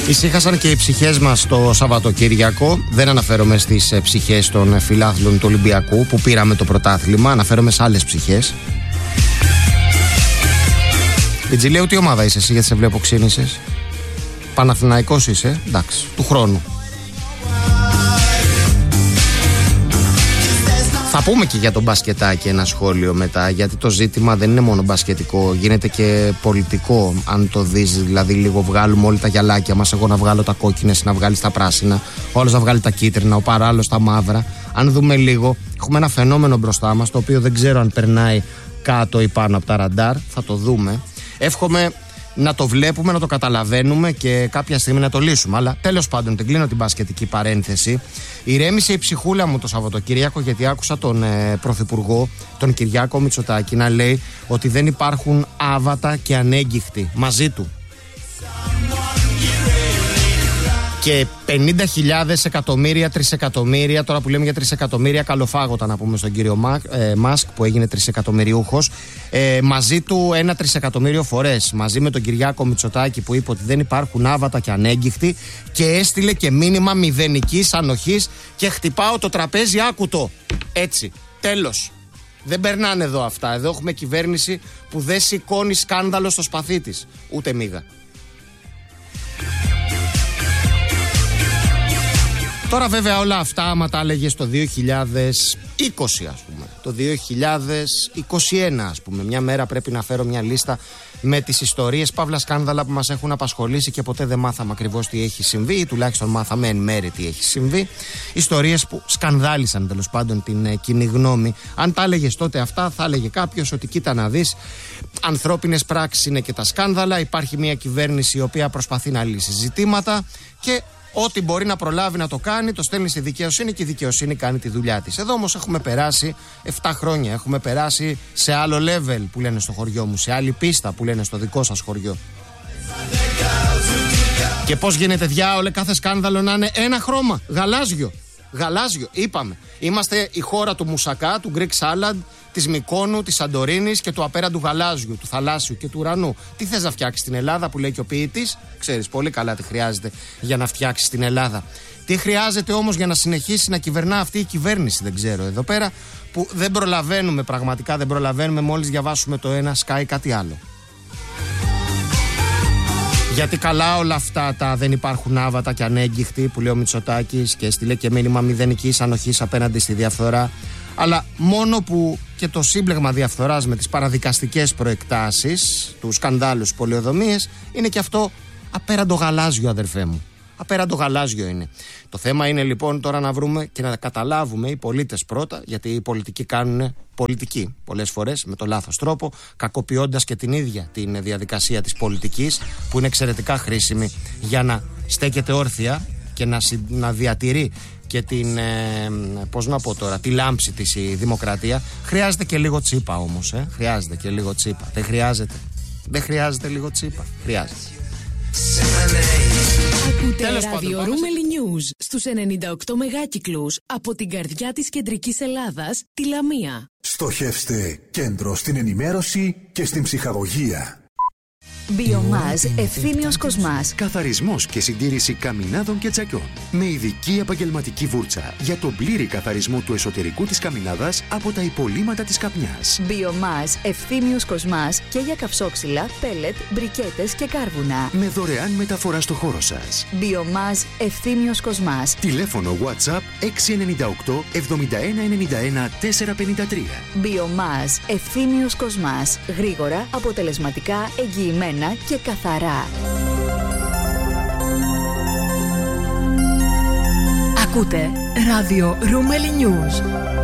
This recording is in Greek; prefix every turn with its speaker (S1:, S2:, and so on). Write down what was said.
S1: Ησύχασαν και οι ψυχές μας το Σαββατοκύριακο. Δεν αναφέρομαι στις ψυχές των φιλάθλων του Ολυμπιακού που πήραμε το πρωτάθλημα. Αναφέρομαι σε άλλες ψυχές. Βιτζιλέου, τι ομάδα είσαι εσύ, γιατί σε βλέπω ξύνησες? Παναθηναϊκός είσαι? Εντάξει, του χρόνου. Θα πούμε και για τον μπασκετάκι ένα σχόλιο μετά, γιατί το ζήτημα δεν είναι μόνο μπασκετικό, γίνεται και πολιτικό. Αν το δεις, δηλαδή, λίγο βγάλουμε όλοι τα γυαλάκια μας. Εγώ να βγάλω τα κόκκινα, εσύ να βγάλεις τα πράσινα, ο άλλος να βγάλει τα κίτρινα, ο παράλληλος τα μαύρα. Αν δούμε λίγο, έχουμε ένα φαινόμενο μπροστά μας, το οποίο δεν ξέρω αν περνάει κάτω ή πάνω από τα ραντάρ. Θα το δούμε. Εύχομαι να το βλέπουμε, να το καταλαβαίνουμε και κάποια στιγμή να το λύσουμε. Αλλά τέλος πάντων, την κλείνω την μπασκετική παρένθεση. Ηρέμησε η ψυχούλα μου το Σαββατοκύριακο, γιατί άκουσα τον Πρωθυπουργό, τον Κυριάκο Μητσοτάκη, να λέει ότι δεν υπάρχουν άβατα και ανέγκυχτοι μαζί του. Και 50.000 εκατομμύρια, τρισεκατομμύρια, τώρα που λέμε για τρισεκατομμύρια, καλοφάγωτα να πούμε στον κύριο Μάσκ που έγινε τρισεκατομμυριούχος, μαζί του 1 τρισεκατομμύριο φορές, μαζί με τον Κυριάκο Μητσοτάκη που είπε ότι δεν υπάρχουν άβατα και ανέγκυχτοι, και έστειλε και μήνυμα μηδενικής ανοχής και χτυπάω το τραπέζι, άκουτο. Έτσι, τέλος. Δεν περνάνε εδώ αυτά. Εδώ έχουμε κυβέρνηση που δεν σηκώνει σκάνδαλο στο σπαθί της, ούτε μίγα. Τώρα βέβαια όλα αυτά, άμα τα έλεγες το 2020 ας πούμε, το 2021 ας πούμε, μια μέρα πρέπει να φέρω μια λίστα με τις ιστορίες παύλα σκάνδαλα που μας έχουν απασχολήσει και ποτέ δεν μάθαμε ακριβώς τι έχει συμβεί, ή τουλάχιστον μάθαμε εν μέρει τι έχει συμβεί. Ιστορίες που σκανδάλισαν τέλος πάντων την κοινή γνώμη. Αν τα έλεγες τότε αυτά, θα έλεγε κάποιος ότι κοίτα να δεις, ανθρώπινες πράξεις είναι και τα σκάνδαλα. Υπάρχει μια κυβέρνηση η οποία προσπαθεί να λύσει ζητήματα και ό,τι μπορεί να προλάβει να το κάνει, το στέλνει στη δικαιοσύνη και η δικαιοσύνη κάνει τη δουλειά της. Εδώ όμως έχουμε περάσει 7 χρόνια. Έχουμε περάσει σε άλλο level που λένε στο χωριό μου, σε άλλη πίστα που λένε στο δικό σας χωριό. Και πώς γίνεται διάολε κάθε σκάνδαλο να είναι ένα χρώμα, γαλάζιο. Γαλάζιο, είπαμε. Είμαστε η χώρα του μουσακά, του Greek salad, της Μυκόνου, της Σαντορίνης και του απέραντου γαλάζιου, του θαλάσσιου και του ουρανού. Τι θες να φτιάξεις στην Ελλάδα, που λέει και ο ποιητής? Ξέρεις πολύ καλά τι χρειάζεται για να φτιάξεις την Ελλάδα. Τι χρειάζεται όμως για να συνεχίσει να κυβερνά αυτή η κυβέρνηση, δεν ξέρω. Εδώ πέρα που δεν προλαβαίνουμε, πραγματικά δεν προλαβαίνουμε, μόλις διαβάσουμε το ένα σκάει κάτι άλλο. Γιατί καλά όλα αυτά τα δεν υπάρχουν άβατα και ανέγκυχτοι που λέει ο Μητσοτάκης και έστειλε και μήνυμα μηδενικής ανοχής απέναντι στη διαφθορά. Αλλά μόνο που και το σύμπλεγμα διαφθοράς με τις παραδικαστικές προεκτάσεις του σκανδάλου στις πολεοδομίες είναι και αυτό απέραντο γαλάζιο, αδερφέ μου. Απέραντο γαλάζιο είναι. Το θέμα είναι λοιπόν τώρα να βρούμε και να καταλάβουμε οι πολίτες πρώτα, γιατί οι πολιτικοί κάνουν πολιτική πολλές φορές με το λάθος τρόπο, κακοποιώντας και την ίδια την διαδικασία της πολιτικής, που είναι εξαιρετικά χρήσιμη για να στέκεται όρθια και να διατηρεί και την, πώς να πω τώρα, τη λάμψη της η δημοκρατία. Χρειάζεται και λίγο τσίπα όμως, χρειάζεται και λίγο τσίπα. Δεν χρειάζεται λίγο τσίπα, χρειάζεται.
S2: Ακούτε ραδιορούμελι News στους 98 μεγάκυκλους από την καρδιά της κεντρικής Ελλάδας, τη Λαμία.
S3: Στοχεύστε κέντρο στην ενημέρωση και στην ψυχαγωγία.
S4: Biomaz Ευθύμιος Κοσμάς.
S5: Καθαρισμός και συντήρηση καμινάδων και τσακιών. Με ειδική επαγγελματική βούρτσα για τον πλήρη καθαρισμό του εσωτερικού της καμινάδας από τα υπολείμματα της καπνιάς.
S4: Biomaz Ευθύμιος Κοσμάς και για καυσόξυλα, πέλετ, μπρικέτες και κάρβουνα.
S5: Με δωρεάν μεταφορά στο χώρο σας.
S4: Biomaz Ευθύμιος Κοσμάς.
S5: Τηλέφωνο WhatsApp 698 7191 453.
S4: Biomaz Ευθύμιος Κοσμάς. Γρήγορα, αποτελεσματικά, εγγυημένα και καθαρά.
S2: Ακούτε ράδιο Ρούμελι News.